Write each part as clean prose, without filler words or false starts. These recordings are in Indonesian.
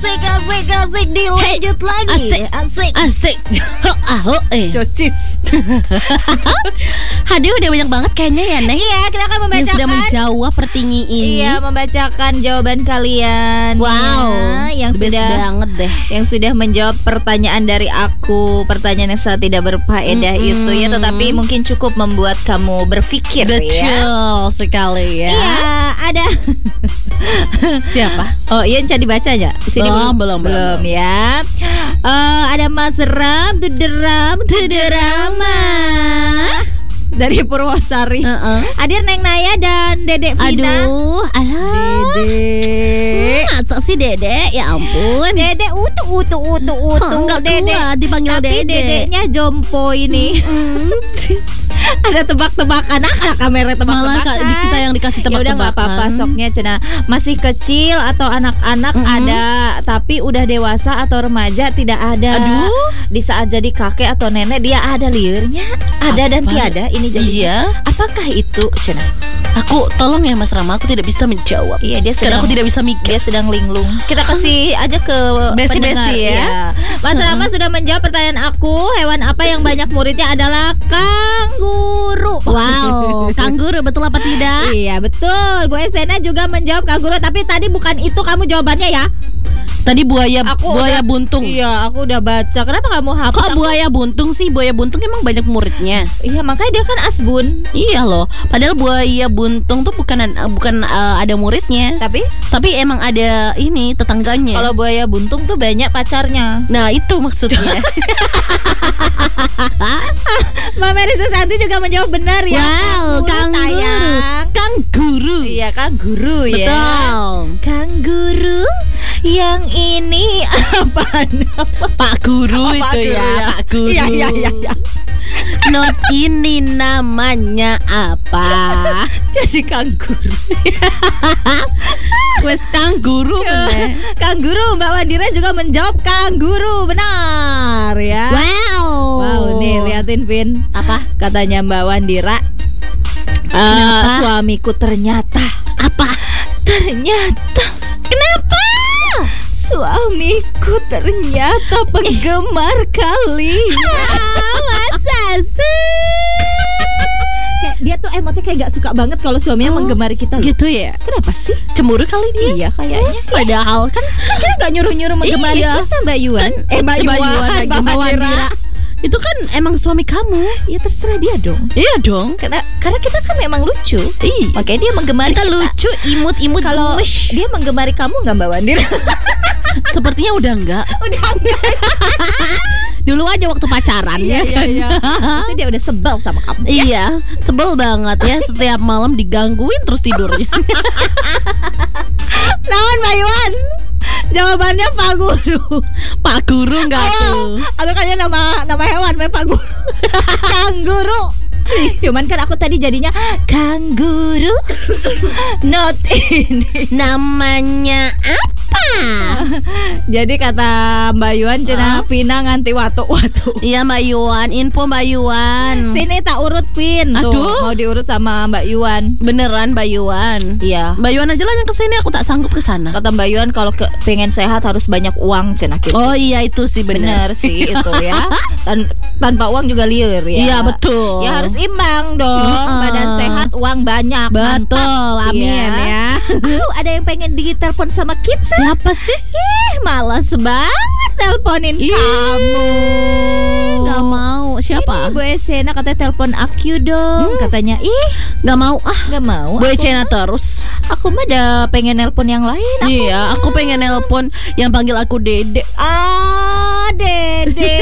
Asik dilanjut lagi. Asik. Cocis. Hadir udah banyak banget kayaknya ya, Neng. Iya, kita akan membacakan. Yang sudah menjawab pertanyaan ini. Iya, membacakan jawaban kalian. Wow, ya, yang sudah banget deh. Yang sudah menjawab pertanyaan dari aku, pertanyaan yang sangat tidak berfaedah itu ya, tetapi mungkin cukup membuat kamu berpikir. Betul sekali ya. Iya, ada. Siapa? Oh iya, bisa dibaca aja. Di sini belum ya. Ada Mas Ram Tuderama dari Purwosari. Hadir Neng Naya dan Dedek Vina. Aduh, alah. Dedek. Masa sih Dedek? Ya ampun. Dedek utu. Enggak kuat dipanggil Dedek. Tapi Dedeknya jompo ini. Ada tebak-tebakan. Kalau kamera tebak-tebakan. Malah kita yang dikasih tebak-tebakan. Ya udah nggak apa-apa, soknya cina masih kecil atau anak-anak ada, tapi udah dewasa atau remaja tidak ada. Aduh. Di saat jadi kakek atau nenek dia ada liurnya, ada dan tiada. Ini jadi. Iya. Apakah itu cina? Aku tolong ya Mas Rama, aku tidak bisa menjawab. Iya, dia sedang, karena aku tidak bisa mikir. Dia sedang linglung. Kita kasih aja ke pendengar ya. Mas Rama sudah menjawab pertanyaan aku. Hewan apa yang banyak muridnya adalah kanguru. Wow, kanguru betul apa tidak? Iya betul. Bu Esena juga menjawab kanguru, tapi tadi bukan itu kamu jawabannya ya. Tadi buaya buntung. Iya, aku udah baca. Kenapa kamu hapus? Kok buaya buntung sih? Buaya buntung emang banyak muridnya. Iya, makanya dia kan asbun. Iya loh. Padahal buaya buntung tuh bukan ada muridnya. Tapi emang ada ini tetangganya. Kalau buaya buntung tuh banyak pacarnya. Nah, itu maksudnya. Mbak Mary Susanti juga menjawab benar ya. Wow, kanguru. Iya, kanguru ya. Betul. Kanguru. Yang ini apa? Pak Guru itu ya, Pak Guru. Iya. Not ini namanya apa? Jadi kanguru. Wes kanguru bener. Kanguru, Mbak Wandira juga menjawab kanguru, benar ya. Wow, nih liatin Vin. Apa? Katanya Mbak Wandira. Suamiku ternyata. Apa? Ternyata. Kenapa? Suamiku ternyata penggemar kalian. Masa sih? Kayak dia tuh emotnya kayak gak suka banget kalau suaminya menggemari kita loh. Gitu ya? Kenapa sih? Cemburu kali dia? Iya kayaknya. Padahal kan kita gak nyuruh-nyuruh menggemari kita, Mbak Yuan. Mbak Yuan, Mbak Wandira. Itu kan emang suami kamu. Ya terserah dia dong. Iya dong. Karena kita kan memang lucu. Iya. Makanya dia menggemari kita. Lucu, imut-imut. Kalau dia menggemari kamu gak Mbak Wandira? Sepertinya udah enggak. Dulu aja waktu pacaran ya kan. Iya. Itu dia udah sebel sama kamu. Iya, sebel banget ya. Setiap malam digangguin terus tidurnya. Naon Mbak Yuan? Jawabannya Pak Guru. Pak Guru enggak tuh. Atau kayaknya nama hewan Pak Guru. Kanguru. Cuman kan aku tadi jadinya kanguru. Not ini. Namanya apa? Jadi kata Mbak Yuan cenah Vina nganti watu-watu. Iya Mbak Yuan, info Mbak Yuan. Sini tak urut Vin. Tuh, mau diurut sama Mbak Yuan. Beneran Mbak Yuan? Iya. Mbak Yuan aja lah yang kesini, aku tak sanggup kesana. Kata Mbak Yuan kalau pengen sehat harus banyak uang cenah gitu. Oh iya itu sih bener sih itu ya. Tanpa uang juga liur ya. Iya betul. Ya harus imbang dong. Badan sehat, uang banyak. Betul, mantap, amin ya. Ada yang pengen ditelepon sama kita. Siapa sih? Malas banget teleponin kamu. Gak mau. Siapa? Ini Bu Esena katanya telepon aku dong. Katanya gak mau. Gak mau. Bu Esena terus. Aku mah ada pengen nelpon yang lain. Iya, aku pengen nelpon yang panggil aku Dede. Dede.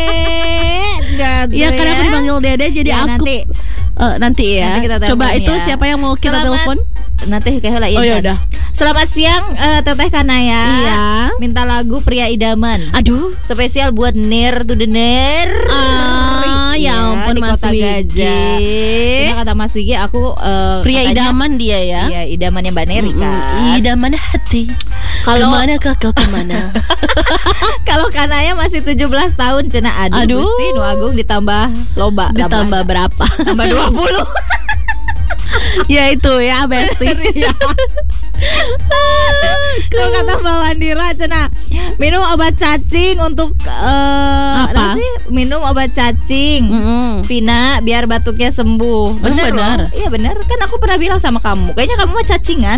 Iya karena aku dipanggil Dede jadi ya, aku nanti ya. Nanti coba itu ya. Siapa yang mau kita telepon? Nanti kayak lah. Oh ya udah. Selamat siang Teteh Kanaya. Iya. Minta lagu Pria Idaman. Aduh. Spesial buat Ner to the Ner. Ya ampun Mas Wigi. Ini kata Mas Wigi aku pria katanya, idaman dia ya. Iya idamannya Mbak Neri kan. Idaman hati. Kemana kakak kemana? Kalau Kanaya masih 17 tahun cenah aduh. Gusti Nu Agung ditambah loba. Ditambah berapa? Tambah 20. Ya itu ya Besti. Kalau kata Mbak Wandira cenah minum obat cacing untuk apa sih? Minum obat cacing Vina biar batuknya sembuh. Benar. Iya benar. Kan aku pernah bilang sama kamu, kayaknya kamu mah cacingan.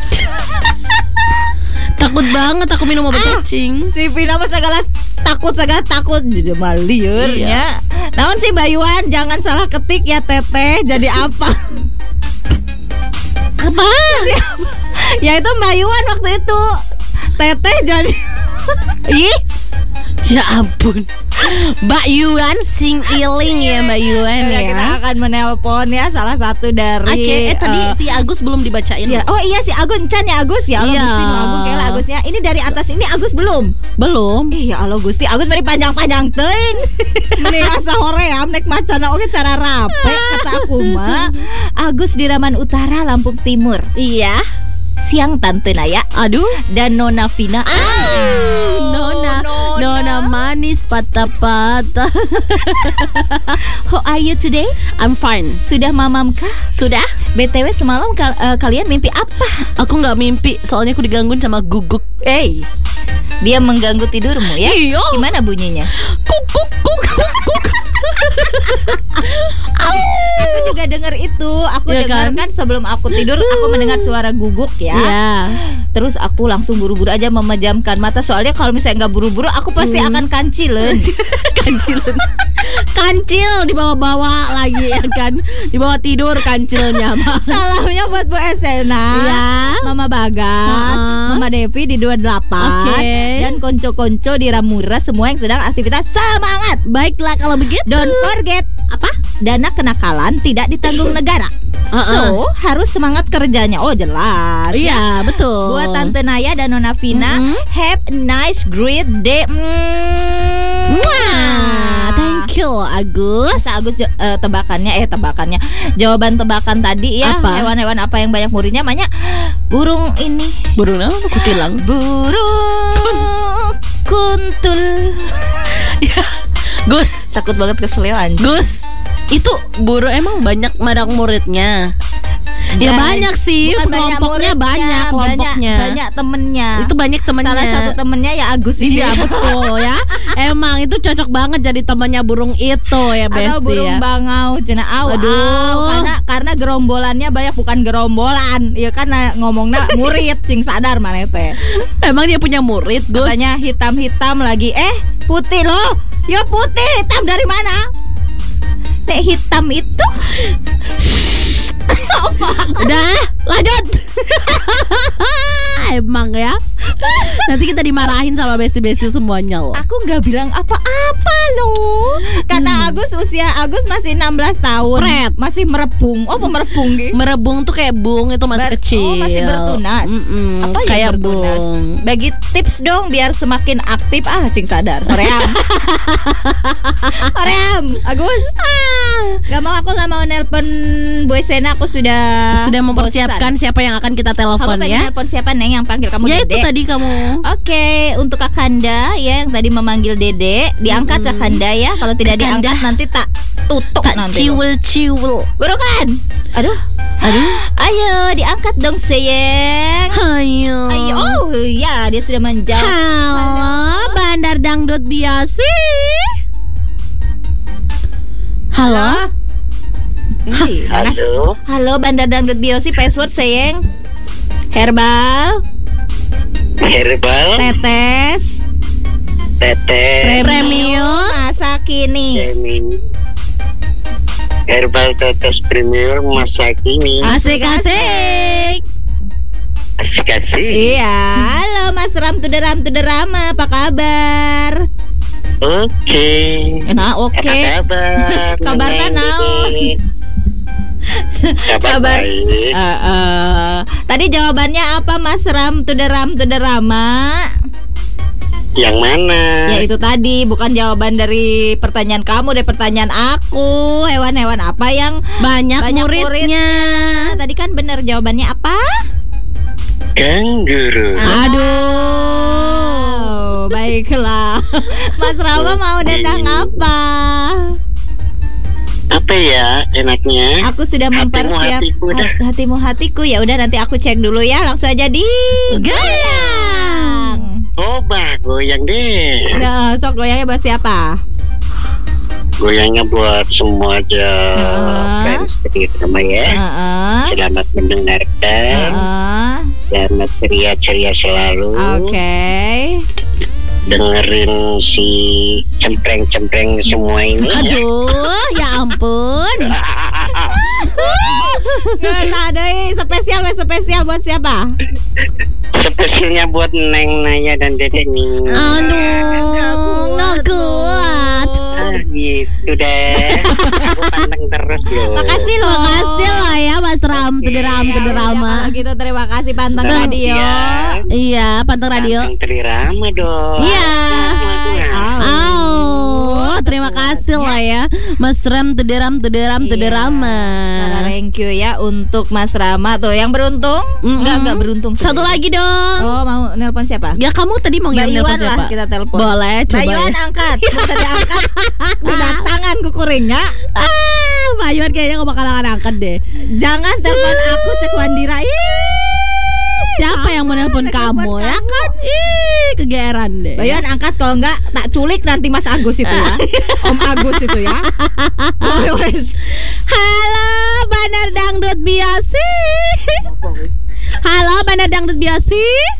Takut banget aku minum obat cacing. Si Vina mah segala takut jadi malieur nya. Naon sih Mbak Yuan, jangan salah ketik ya Teteh. Jadi apa? Apa? Ya itu Mbak Yuan waktu itu. Teteh jadi ih, ya ampun. Mbak Yuan sing iling ya Mbak Yuan ya. Kita akan menelpon ya salah satu dari tadi si Agus belum dibacain. Oh iya si Agus, Encan ya Agus ya. Allah Gusti nu Agung kayaknya Agusnya. Ini dari atas ini Agus belum. Iya Allah Gusti Agus beri panjang-panjang teuing. Mending asa hoream nek macana oge cara rape kata aku mah. Agus di Raman Utara Lampung Timur. Iya. Siang Tante Naya. Aduh. Dan Nona Vina. Nona manis patah-patah. How are you today? I'm fine. Sudah mamam kah? Sudah. BTW semalam kalian mimpi apa? Aku gak mimpi, soalnya aku digangguin sama guguk. Dia mengganggu tidurmu ya? Iya. Gimana bunyinya? Kuk. Aku juga dengar itu. Aku dengar kan sebelum aku tidur aku mendengar suara guguk ya. Terus aku langsung buru-buru aja memejamkan mata. Soalnya kalau misalnya nggak buru-buru aku pasti akan kancilen. Kancil dibawa-bawa lagi ya kan. Dibawa tidur kancilnya. Salamnya buat Bu Esena, Mama Bagas, Mama Devi di 28 dan konco-konco di Ramura, semua yang sedang aktivitas semangat. Baiklah kalau begitu. Don't forget apa? Dana kenakalan tidak ditanggung negara. So harus semangat kerjanya. Oh jelas. Iya betul. Buat Tante Naya dan Nona Vina, have a nice great day. Thank you Agus. Masa Agus tebakannya jawaban tebakan tadi ya. Apa? Hewan-hewan apa yang banyak muridnya? Banyak burung ini. Burung apa? Kutilang. Burung kuntul. Gus, takut banget keselioan. Gus, itu burung emang banyak marang muridnya. Ya banyak sih, kelompoknya banyak kelompoknya. Banyak temennya. Itu banyak temennya. Salah satu temennya ya Agus ini. Iya betul ya. Emang itu cocok banget jadi temannya burung itu ya Besti. Atau burung bangau cenah karena gerombolannya banyak, bukan gerombolan. Ya kan ngomongnya murid cing sadar mana teh. Emang dia punya murid, Gus? Katanya hitam-hitam lagi. Putih loh. Ya putih, hitam dari mana? Nek hitam itu. Udah, lanjut. Emang ya. Nanti kita dimarahin sama besti-besti semuanya loh. Aku gak bilang apa-apa loh. Kata Agus, usia Agus masih 16 tahun. Masih merebung. Oh merebung gitu. Merebung tuh kayak bung, itu masih kecil. Oh masih bertunas. Apa kayak yang bertunas? Bung. Bagi tips dong biar semakin aktif. Cing sadar Hoream Agus gak mau nelpon Bu Esena. Aku sudah mempersiapkan siapa yang akan kita telepon ya. Nelpon siapa Neng yang panggil kamu ya Dede? Itu tadi kamu. Oke, untuk Kakanda ya yang tadi memanggil Dede, diangkat Kakanda ya. Kalau tidak diangkat nanti tak tutup nanti. Ciwil. Burukan. Aduh. Ayo diangkat dong sayang. Ayo. Oh ya, dia sudah menjawab. Halo, Bandar Dangdut Biasi. Halo. Halo Bandar Dangdut Biasi, password sayang. Herbal. Tetes. Premium masa kini. Herbal tetes premium masa kini. Asik. Iya. Halo Mas Ram Tuderama, apa kabar? Oke. Oke. Apa kabar? Kabarnya naon? Kabar baik. Tadi jawabannya apa Mas Ram Tuderama? Yang mana? Ya itu tadi, bukan jawaban dari pertanyaan kamu, dari pertanyaan aku. Hewan-hewan apa yang banyak muridnya? Tadi kan benar jawabannya apa? Kangguru. Aduh, baiklah. Mas Rama mau dandang apa? Apa ya enaknya? Aku sudah mempersiap hatimu hatiku. Ya udah nanti aku cek dulu ya. Langsung aja di goyang. Coba goyang deh. Nah, sok goyangnya buat siapa? Goyangnya buat semua aja fans terutama ya. Selamat mendengarkan. Selamat ceria-ceria selalu. Oke. Dengerin si cempreng-cempreng semua ini. Aduh, ya ampun. Nggak ada spesial buat siapa? Spesialnya buat Neng Naya dan Dede nih. Aduh, nggak kuat. Gitu deh. Aku panteng terus loh. Makasih lah ya Mas Ram, Tederama. Gitu terima kasih Panteng Radio. Iya, Panteng Radio. Panteng Trirama dong. Iya. Terima kasih lah ya Mas Ram Tederama. Thank you ya untuk Mas Rama tuh yang beruntung. Enggak beruntung. Satu lagi dong. Oh, mau nelpon siapa? Ya kamu tadi mau nelpon siapa? Kita telepon. Boleh, coba. Mbak Yuan angkat. Bisa diangkat. Udah tangan kukuringnya. Mbak Yuan kayaknya gak bakalan angkat deh. Jangan telepon aku, cek Wandira. Siapa yang mau nelpon kamu ya kan? Kegeeran deh. Mbak Yuan angkat, kalau enggak tak culik nanti Mas Agus itu ya. Om Agus itu ya. Halo Bandar Dangdut Biasi. Halo Bandar Dangdut Biasi.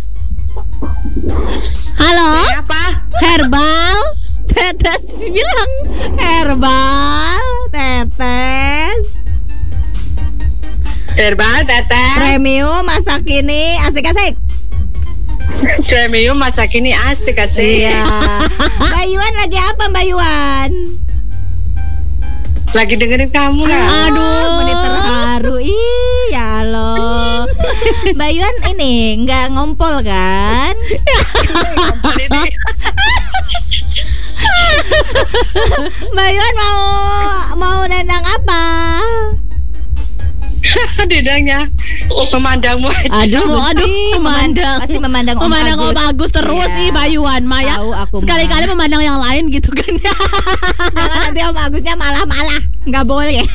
Halo. Apa? Herbal. Tetes bilang Herbal Tetes. Herbal Tetes. Premium masa kini asik-asik. Premium masa kini asik-asik. Iya. Mbak Yuan lagi apa Mbak Yuan? Lagi dengerin kamu lah. Aduh, menit terharu. Ya Allah. Mbak Yuan ini nggak ngompol kan? Ngompol ini. Mbak Yuan mau nendang apa? Dendangnya memandangmu aja. Aduh, memandang. Pasti memandang Om Agus terus sih Mbak Yuan. Maya sekali-kali memandang yang lain gitu kan. Jangan nanti Om Agusnya malah nggak boleh.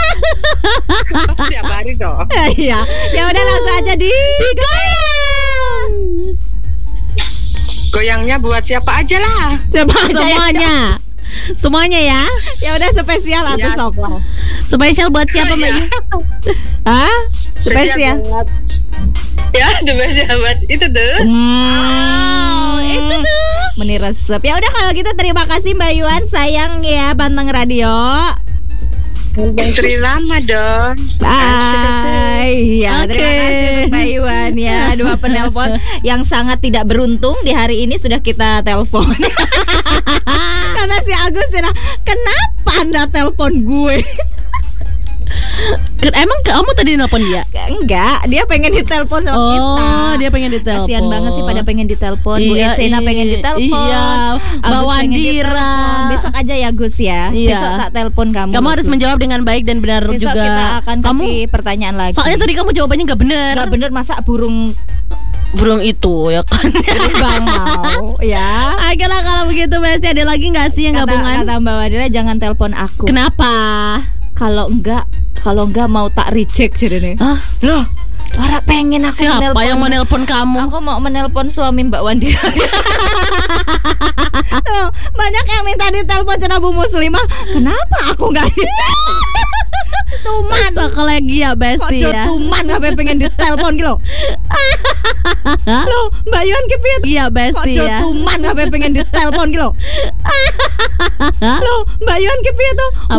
Tiap hari dong. Iya. Ya udah langsung aja di goyang. Goyangnya buat siapa aja lah. Semuanya. Semuanya ya. Ya udah spesial aku sok. Spesial buat siapa Mbak Yuan? Hah? Spesial. Ya, spesial buat itu tuh. Itu tuh. Meni resep. Ya udah kalau gitu terima kasih Mbak Yuan, sayang ya Panteng Radio. Panteng Trirama dong. Bye. Ya, terima kasih untuk Mbak Yuan ya. Dua penelpon yang sangat tidak beruntung di hari ini sudah kita telepon. Karena si Agus bilang, kenapa Anda telepon gue? Emang kamu tadi nelpon dia? Enggak, dia pengen ditelepon sama kita. Oh, dia pengen ditelepon. Kasian banget sih pada pengen ditelepon. Bu Esena pengen ditelepon. Iya. Mbak Wandira. Besok aja ya Gus ya. Iya. Besok tak telepon kamu. Kamu harus menjawab dengan baik dan benar besok juga. Besok kita akan kasih pertanyaan lagi. Soalnya tadi kamu jawabannya nggak benar. Nggak benar, masa burung itu ya kan. Bangau ya. Oke lah kalau begitu Besti, ada lagi nggak sih yang gabungan? Kata Mbak Wandira jangan telepon aku. Kenapa? Kalau enggak mau tak reject jadi nih. Loh, Lara pengen aku siapa yang mau nelpon kamu? Aku mau menelpon suami Mbak Wandira. Tuh, banyak yang minta ditelepon sama Bu Muslimah. Kenapa aku enggak ditelepon? Tuman lagi ya Besti ya. Tuman sampai pengen ditelepon gitu. Loh, Mbak Yuan kepiye? Iya Besti ya. Tuman sampai pengen ditelepon gitu. Loh, Mbak Yuan kepiye tuh?